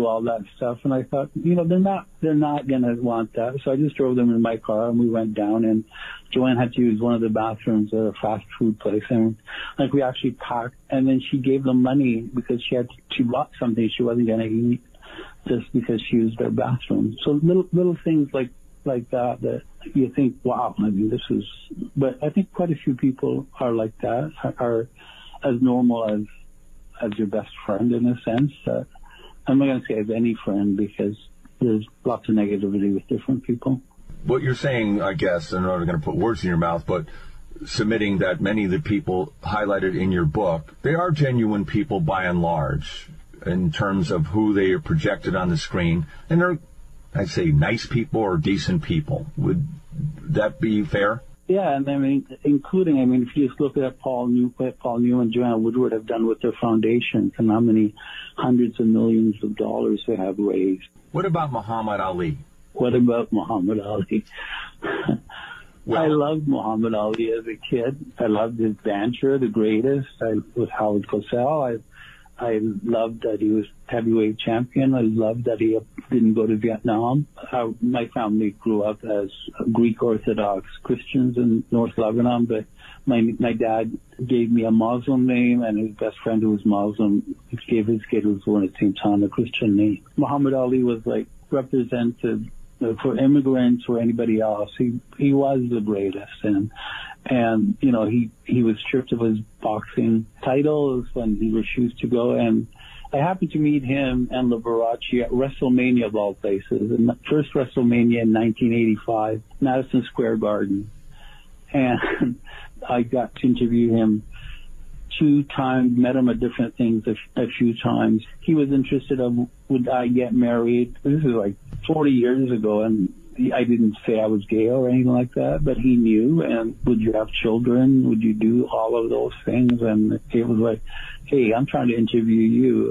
do all that stuff. And I thought, they're not going to want that. So I just drove them in my car and we went down, and Joanne had to use one of the bathrooms at a fast food place. And like we actually parked, and then she gave them money because she bought something she wasn't going to eat just because she used their bathroom. So little things like that you think, wow, I mean, but I think quite a few people are like that, are as normal as your best friend in a sense. I'm not going to say as any friend because there's lots of negativity with different people. What you're saying, I guess, I'm not going to put words in your mouth, but submitting that many of the people highlighted in your book, they are genuine people by and large in terms of who they are projected on the screen. And they're, I'd say, nice people or decent people. Would that be fair? Yeah, and I mean, if you just look at Paul New and Joanna Woodward have done with their foundations and how many hundreds of millions of dollars they have raised. What about Muhammad Ali? What about Muhammad Ali? Well, I loved Muhammad Ali as a kid. I loved his banter, the greatest. With Howard Cosell. I loved that he was heavyweight champion. I loved that he didn't go to Vietnam. My family grew up as Greek Orthodox Christians in North Lebanon, but my dad gave me a Muslim name, and his best friend who was Muslim gave his kid who was born at the same time a Christian name. Muhammad Ali was represented for immigrants or anybody else. He was the greatest, and he was stripped of his boxing titles when he refused to go. And I happened to meet him and Liberace at WrestleMania of all places, and the first WrestleMania in 1985, Madison Square Garden. And I got to interview him 2 times, met him at different things a few times. He was interested in would I get married. This is like 40 years ago, and I didn't say I was gay or anything like that, but he knew. And would you have children? Would you do all of those things? And it was like, hey, I'm trying to interview you.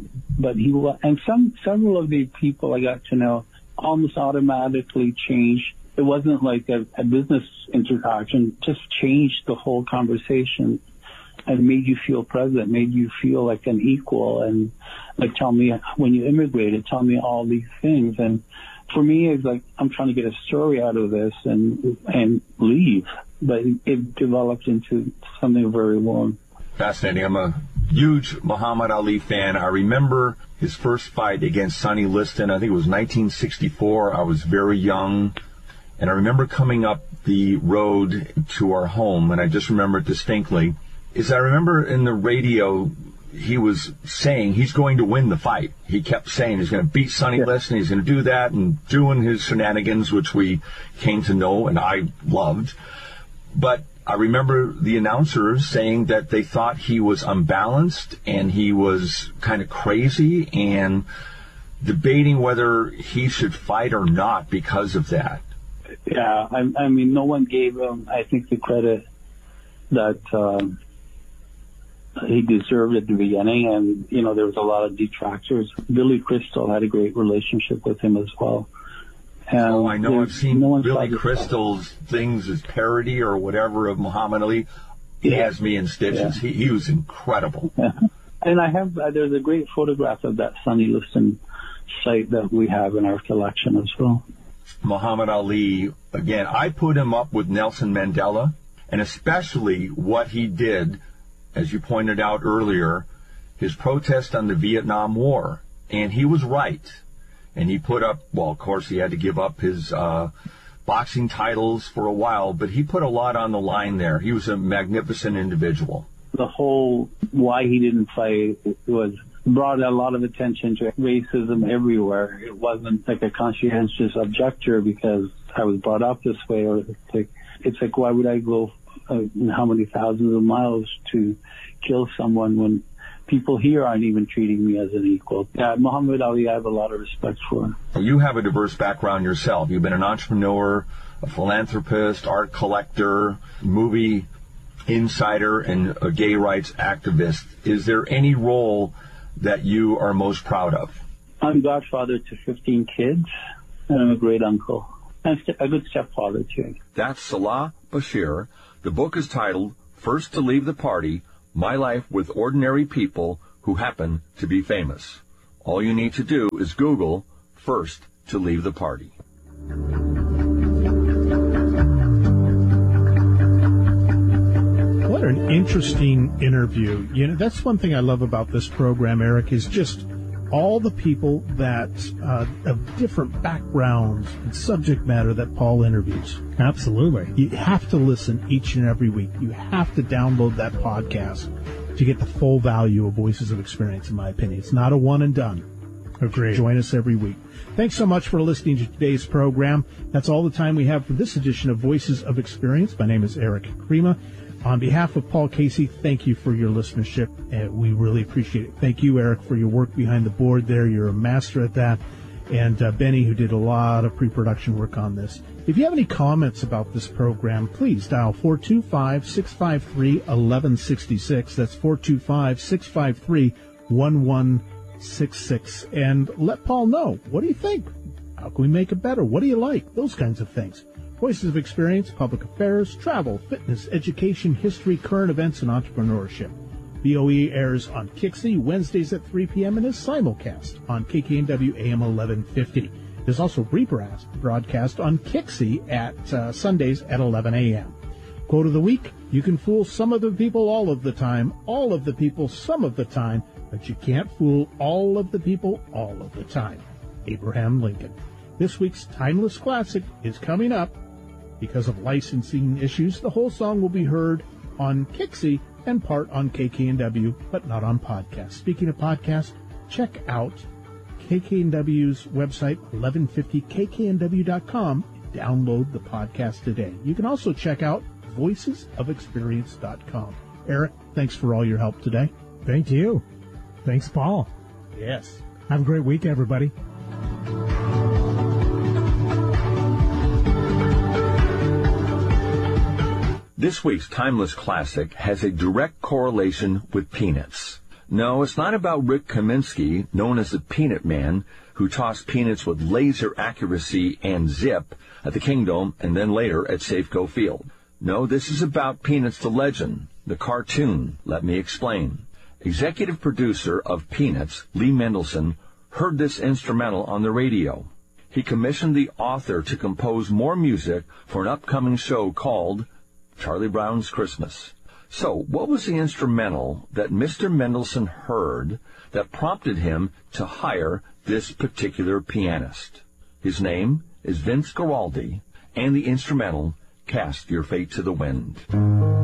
Several of the people I got to know almost automatically changed. It wasn't like a business interaction, just changed the whole conversation and made you feel present, made you feel like an equal, and like tell me when you immigrated, tell me all these things. And for me, it's like I'm trying to get a story out of this and leave, but it developed into something very warm. Fascinating. I'm a huge Muhammad Ali fan. I remember his first fight against Sonny Liston. I think it was 1964. I was very young. And I remember coming up the road to our home, and I just remember it distinctly, is I remember in the radio he was saying he's going to win the fight. He kept saying he's going to beat Sonny Liston, he's going to do that, and doing his shenanigans, which we came to know and I loved. But I remember the announcers saying that they thought he was unbalanced and he was kind of crazy and debating whether he should fight or not because of that. Yeah, I mean, no one gave him, I think, the credit that he deserved at the beginning, and there was a lot of detractors. Billy Crystal had a great relationship with him as well. And I know. I've seen Billy Crystal's things as parody or whatever of Muhammad Ali. He has me in stitches. Yeah. He was incredible. Yeah. And there's a great photograph of that Sonny Liston site that we have in our collection as well. Muhammad Ali, again, I put him up with Nelson Mandela, and especially what he did, as you pointed out earlier, his protest on the Vietnam War. And he was right. And he put up, well, of course, he had to give up his boxing titles for a while, but he put a lot on the line there. He was a magnificent individual. The whole why he didn't fight brought a lot of attention to racism everywhere. It wasn't like a conscientious objector because I was brought up this way, or it's like why would I go how many thousands of miles to kill someone when people here aren't even treating me as an equal? Yeah, Muhammad Ali, I have a lot of respect for. You have a diverse background yourself. You've been an entrepreneur, a philanthropist, art collector, movie insider, and a gay rights activist. Is there any role that you are most proud of? I'm godfather to 15 kids, and I'm a great uncle. And a good stepfather, too. That's Salah Bashir. The book is titled First to Leave the Party, My Life with Ordinary People Who Happen to be Famous. All you need to do is Google First to Leave the Party. What an interesting interview. You know, that's one thing I love about this program, Eric, is just all the people that of different backgrounds and subject matter that Paul interviews. Absolutely. You have to listen each and every week. You have to download that podcast to get the full value of Voices of Experience, in my opinion. It's not a one and done. Agreed. Join us every week. Thanks so much for listening to today's program. That's all the time we have for this edition of Voices of Experience. My name is Eric Crema. On behalf of Paul Casey, thank you for your listenership. We really appreciate it. Thank you, Eric, for your work behind the board there. You're a master at that. And Benny, who did a lot of pre-production work on this. If you have any comments about this program, please dial 425-653-1166. That's 425-653-1166. And let Paul know. What do you think? How can we make it better? What do you like? Those kinds of things. Voices of Experience, public affairs, travel, fitness, education, history, current events, and entrepreneurship. VOE airs on Kixie Wednesdays at 3 p.m. and is simulcast on KKNW AM 1150. There's also rebroadcast on Kixie at Sundays at 11 a.m. Quote of the week: you can fool some of the people all of the time, all of the people some of the time, but you can't fool all of the people all of the time. Abraham Lincoln. This week's Timeless Classic is coming up. Because of licensing issues, the whole song will be heard on Kixie and part on KKNW, but not on podcast. Speaking of podcasts, check out KKNW's website, 1150kknw.com, and download the podcast today. You can also check out voicesofexperience.com. Eric, thanks for all your help today. Thank you. Thanks, Paul. Yes. Have a great week, everybody. This week's Timeless Classic has a direct correlation with peanuts. No, it's not about Rick Kaminsky, known as the Peanut Man, who tossed peanuts with laser accuracy and zip at the Kingdome and then later at Safeco Field. No, this is about Peanuts the Legend, the cartoon. Let me explain. Executive producer of Peanuts, Lee Mendelson, heard this instrumental on the radio. He commissioned the author to compose more music for an upcoming show called Charlie Brown's Christmas. So, what was the instrumental that Mr. Mendelson heard that prompted him to hire this particular pianist? His name is Vince Guaraldi, and the instrumental, Cast Your Fate to the Wind.